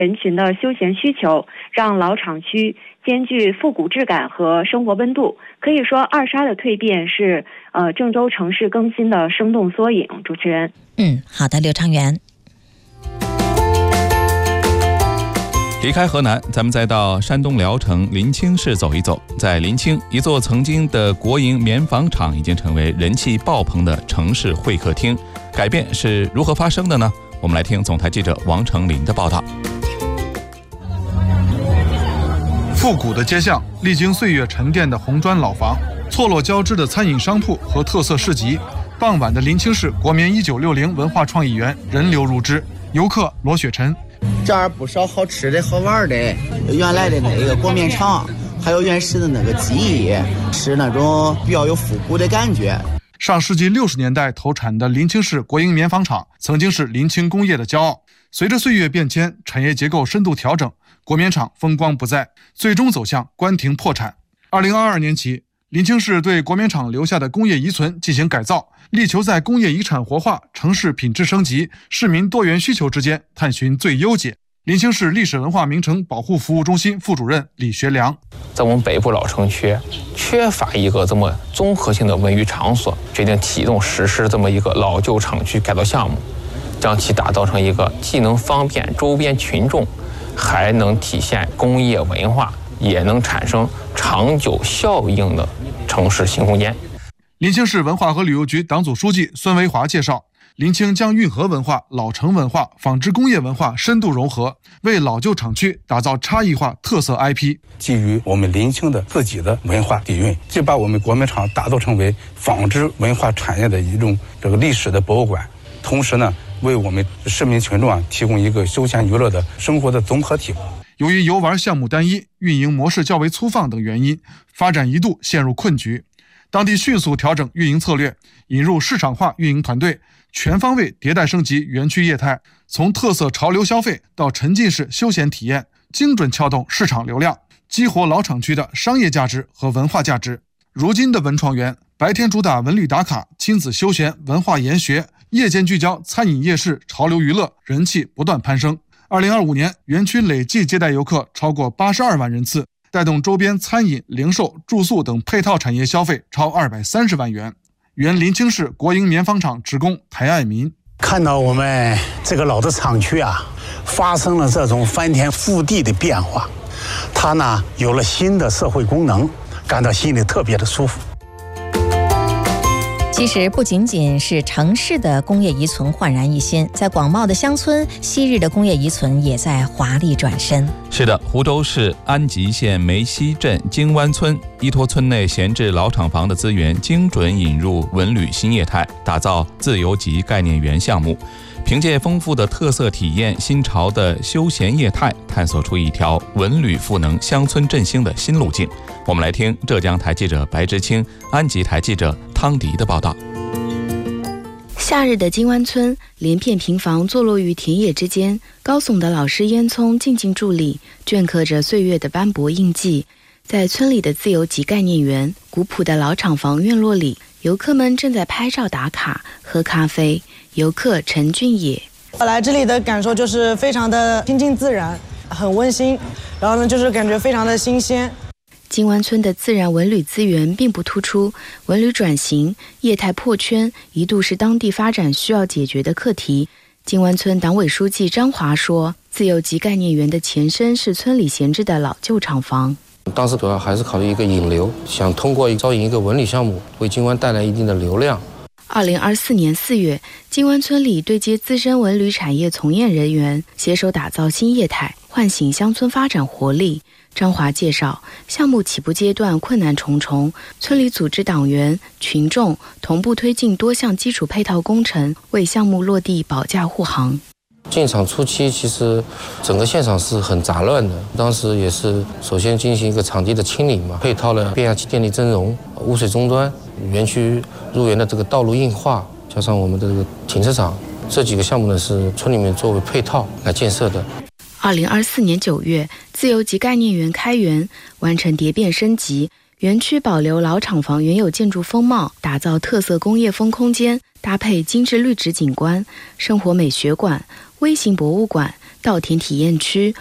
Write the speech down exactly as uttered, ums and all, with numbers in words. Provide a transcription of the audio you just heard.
人群的休闲需求，让老厂区兼具复古质感和生活温度。可以说，二沙的蜕变是呃郑州城市更新的生动缩影。主持人， 嗯，好的，刘长元。 离开河南，咱们再到山东聊城临清市走一走。在临清，一座曾经的国营棉纺厂已经成为人气爆棚的城市会客厅。改变是如何发生的呢？我们来听总台记者王成林的报道。 复古的街巷，历经岁月沉淀的红砖老房，错落交织的餐饮商铺和特色市集。傍晚的临清市国棉一九六零文化创意园人流如织，游客罗雪晨。 这儿不少好吃的好玩的，原来的那个国棉厂，还有原始的那个技艺，是那种比较有复古的感觉。 上世纪六十年代投产的临清市国营棉纺厂曾经是临清工业的骄傲，随着岁月变迁，产业结构深度调整，国棉厂风光不再，最终走向关停破产。二零二二年起，临清市对国棉厂留下的工业遗存进行改造，力求在工业遗产活化、城市品质升级、市民多元需求之间探寻最优解。临清市历史文化名城保护服务中心副主任李学良， 在我们北部老城区缺乏一个这么综合性的文娱场所，决定启动实施这么一个老旧厂区改造项目，将其打造成一个既能方便周边群众，还能体现工业文化，也能产生长久效应的城市新空间。 临清市文化和旅游局党组书记孙维华介绍，临清将运河文化、老城文化、纺织工业文化深度融合，为老旧厂区打造差异化特色 I P。 基于我们临清的自己的文化底蕴，就把我们国棉厂打造成为纺织文化产业的一种这个历史的博物馆，同时呢，为我们市民群众啊提供一个休闲娱乐的生活的综合体。 由于游玩项目单一、运营模式较为粗放等原因，发展一度陷入困局。当地迅速调整运营策略，引入市场化运营团队，全方位迭代升级园区业态，从特色潮流消费到沉浸式休闲体验，精准撬动市场流量，激活老厂区的商业价值和文化价值。如今的文创园，白天主打文旅打卡、亲子休闲、文化研学，夜间聚焦餐饮夜市、潮流娱乐，人气不断攀升。二零二五年，园区累计接待游客超过八十二万人次，带动周边餐饮、零售、住宿等配套产业消费超二百三十万元。原临清市国营棉纺厂职工台爱民， 看到我们这个老的厂区啊，发生了这种翻天覆地的变化，它呢有了新的社会功能，感到心里特别的舒服。 其实不仅仅是城市的工业遗存焕然一新，在广袤的乡村，昔日的工业遗存也在华丽转身。 是的，湖州市安吉县梅溪镇金湾村依托村内闲置老厂房的资源，精准引入文旅新业态，打造自由级概念园项目，凭借丰富的特色体验、新潮的休闲业态，探索出一条文旅赋能乡村振兴的新路径。我们来听浙江台记者白之清、安吉台记者汤迪的报道。 夏日的金湾村，连片平房坐落于田野之间，高耸的老式烟囱静静伫立，镌刻着岁月的斑驳印记。在村里的自由级概念园，古朴的老厂房院落里，游客们正在拍照打卡、喝咖啡。游客陈俊野， 我来这里的感受就是非常的亲近自然，很温馨，然后呢就是感觉非常的新鲜。 金湾村的自然文旅资源并不突出，文旅转型、业态破圈一度是当地发展需要解决的课题。金湾村党委书记张华说，自由级概念园的前身是村里闲置的老旧厂房。 当时主要还是考虑一个引流，想通过招引一个文旅项目，为金湾带来一定的流量。 二零二四年四月，金湾村里对接资深文旅产业从业人员，携手打造新业态，唤醒乡村发展活力。张华介绍，项目起步阶段困难重重，村里组织党员、群众同步推进多项基础配套工程，为项目落地保驾护航。 进场初期，其实整个现场是很杂乱的，当时也是首先进行一个场地的清理嘛，配套了变压器电力增容、污水终端、园区入园的这个道路硬化，加上我们的这个停车场，这几个项目呢是村里面作为配套来建设的。 二零二四年九月，自由级概念园开园，完成蝶变升级，园区保留老厂房原有建筑风貌，打造特色工业风空间，搭配精致绿植景观、生活美学馆、微型博物馆、 稻田体验区